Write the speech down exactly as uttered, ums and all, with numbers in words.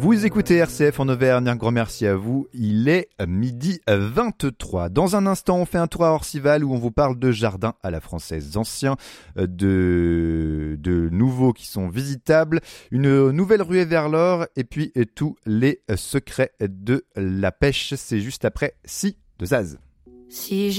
Vous écoutez R C F en Auvergne, un grand merci à vous. Il est midi vingt-trois. Dans un instant, on fait un tour à Orcival où on vous parle de jardins à la française anciens, de, de nouveaux qui sont visitables, une nouvelle ruée vers l'or et puis tous les secrets de la pêche. C'est juste après Si de Zaz. Si